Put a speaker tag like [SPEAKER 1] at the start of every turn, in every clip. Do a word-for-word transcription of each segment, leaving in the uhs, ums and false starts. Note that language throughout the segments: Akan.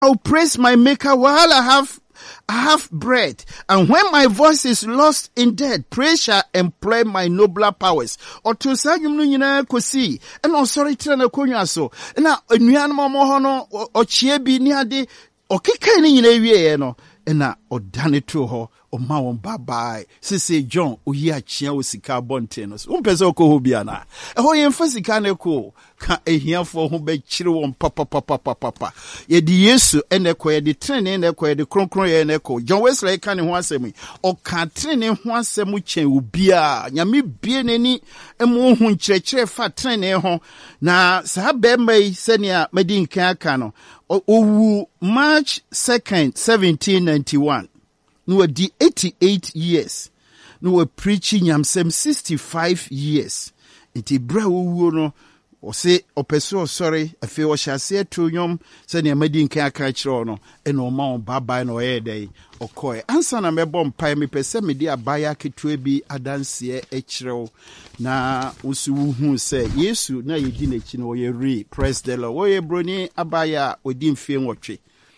[SPEAKER 1] I'll praise my maker while I have I have bread, and when my voice is lost in death, praise shall employ my nobler powers. Or to say you know kosi, and on sorry tell konya so. Na enuan mo mo no o chie bi ni ade o keka ni nyina wie no. Na odane to ho o ma won bye sese John oyi achia o sika bonte no so mpese okoho bia na e ho yemfa sika ne ko ka ehiafo ho be kire won papa papa papa ye di Yesu ene ko ye di trene ne ko ye di kronkron ye ne ko John Wesley ka ne ho asem o ka trene ho asem chen obia nyame bie nani emu hu nkyerɛkyerɛ fa trene ho na sa be mai senia medin kan aka no owu March second seventeen ninety-one. No were di eighty-eight years. No were preaching yamsem sixty-five years. Iti bra owu no o se opeso sorry afi o shase to nyom se ne madi nkan aka kire no e no ma on baba no e dey okoe ansa na mebɔ mpai me pese me di abaya ketua bi adanse e kire na usu hu se Yesu na yedi n'echi no ye re praise the Lord wo ye broni abaya odi mfie nwotwe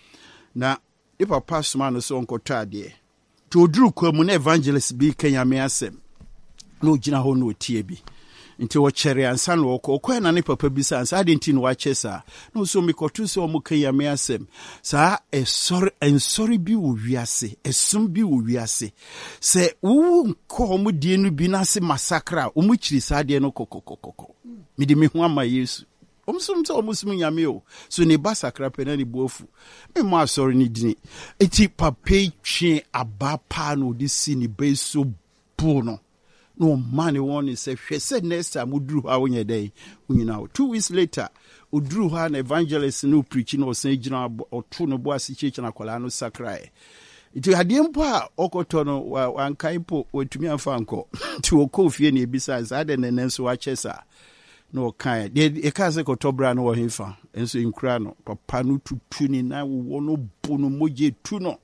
[SPEAKER 1] na e papa soma no so onkoto ade to oduru kwamu na evangelist bi kanyame asem na ogina ho na otie bi nti wo chere ansa no ko ko na ne papa bi sa ansa de nti no wa chesa no so me kotu so mo kanyame asem sa e sorry en sorry bi wo wiase esum bi wo wiase se wo nko mo die no bi na se massacre o mo chiri sa de no kokokokoko mi de me hu ama Yesu omsum so omsum nyame o so ne ba sakra pena ni bofu me mo asori ni dini eti papa twe abapa no de si ni be so bu no no man won is say hwese next time udru ha wonye dey unyina two weeks later udru ha na evangelist no preaching no say gina oto no bo asicheche na kola no sakra iti ade mpo a okoto no wankai po wetumi afa anko ti okofie na ebisa za de nenenso wa chesa no kai e ka se ko tobra no wo hefa enso inkura no papa no tutu ni na wo no bo no moje tu no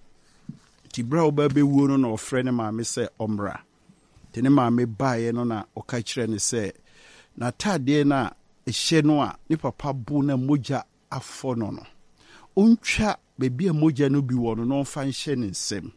[SPEAKER 1] ti bra oba be wo no na ofre ne ma me se omra tene ma me bae no na oka kire ne se na tade na ehye no a ni papa bo na moja afo no no ontwa bebi a moja no bi wo no no fa nhye ne nsem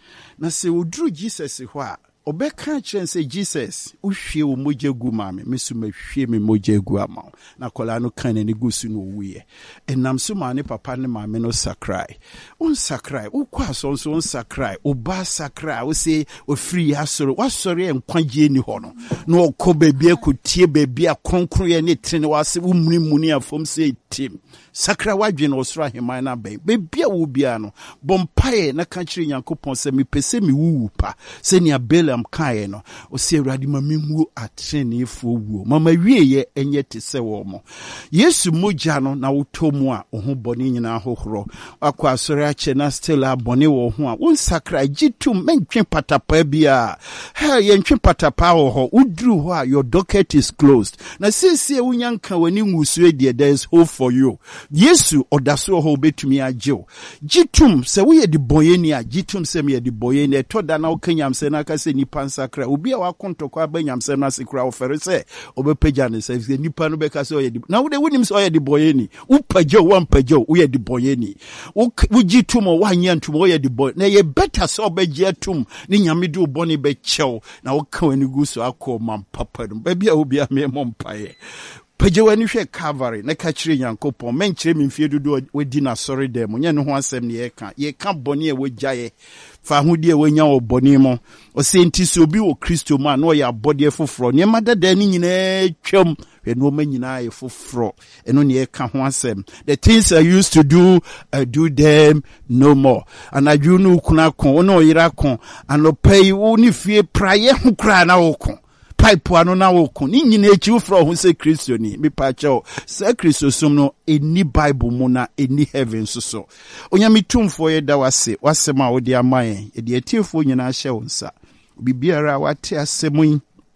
[SPEAKER 1] na se oduru Jesus ho a obeka kire se Jesus uhwie wo moja gu ma me mesuma hwie me moja gu ama na kola no kan ne gusu no wuye enam so ma ne papa ne ma me no sakrai on sakrai ukwa so so on sakrai oba sakrai wo se ofiri asoro wasori enkwagye ni ho no na okoba bia kotie bebia konkron ye ne trene wase umuni muni afom se tim sakra wadwe no osoro ahemai na ben bebia wo bia no bompae na ka kire Nyankopon se me pese me wuwu pa se ni Balaam kae no o se Awurade ma menwu atrene efo wuo mama wieye enye te se wo mo Yesu moja no na wotomu a wo ho bone nyina hohoro akwa asori ache na still abone wo ho a won sakra gitum mentwe patapa bia ha ye ntwe patapa wo ho udru ho a your docket is closed na sisi wunyanka wani ngusu edie there is hope for you Yesu odaso ho betumi agyew gitum se wo ye di boyeni a gitum se me ye di boyeni e toda na okanyam se na ka se nipa nsakra obi a wakontokwa abanyam se na sekura ofere se obepeja ne se nipa no be ka se o ye di na wo de wonim se o ye di boyeni upajo wampajo wo ye di boyeni wo gitum o wanya ntum o ye di boy na ye better se obegye atum ni nyame de obone be chew na wo ka wani guso akọ mam papa no ba bia obi a me mompae Paje wani hwe Calvary na ka kire Nyankopon menkyere me mfie dodo wadi na sori dem nye no ho asem ne ye ka ye ka bone e wogyaye fa hodi e wonya obone mo o se nti so obi wo Kristo ma na o ya bode foforo ne madada ni nyina twam hwe no ma nyina ye foforo eno ne ye ka ho asem the things I used to do I do them no more and I do no kuna kon no yira kon anopai wo ni fie praye ho kra na wo kon pipe ano na woko ni nyina echi wo fro ho se Kristo ni me pa che o se Kristo sum no eni Bible mu na eni heaven so so onyame tumfo ye da wase wasema wo de amaye e de etiefo nyina hye wo nsa bibiara wate asemun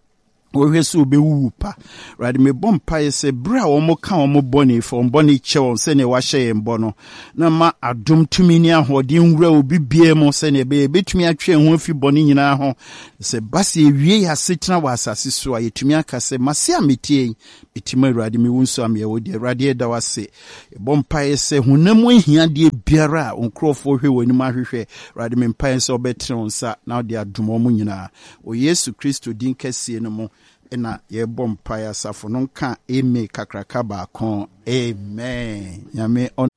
[SPEAKER 1] we so be whoop. Right, me bompa say bra or mo can mo bonny for bonny chow, send a washer and bono. No ma a dum to me near ho, dim will be beer mo send a baby to me a train one few bonny in our home. Say Bassy, we has sitting was as is so I to me a casse, Massia meeting, Bitima radi me won so me would radiate that was say. A bompa say, who no more here dear beera on crow for who when you marry, Radimin Pines or better on sat now they are dumomunina. O yes to Christo dinka see no more. Ena ye bom paya safo non kan eme kakrakaba kon amen. Yame